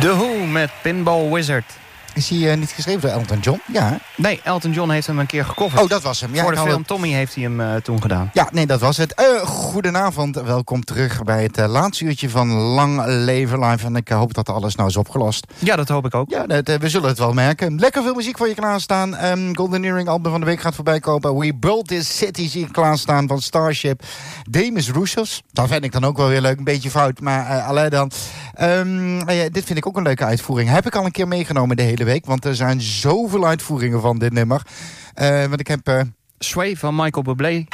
The Who met Pinball Wizard. Is hij niet geschreven door Elton John? Ja, hè? Nee, Elton John heeft hem een keer gecoverd. Oh, dat was hem. Ja, voor de film Tommy heeft hij hem toen gedaan. Ja, nee, dat was het. Goedenavond, welkom terug bij het laatste uurtje van Lang Leven Live. En ik hoop dat alles nou is opgelost. Ja, dat hoop ik ook. Ja, we zullen het wel merken. Lekker veel muziek voor je klaarstaan. Golden Earring album van de week gaat voorbij komen. We Built This City zie ik klaarstaan van Starship. Demis Roussos. Dat vind ik dan ook wel weer leuk. Een beetje fout, maar alleen dan. Dit vind ik ook een leuke uitvoering. Heb ik al een keer meegenomen de hele week. Want er zijn zoveel uitvoeringen van dit nummer. Want ik heb... Sway van Michael Bublé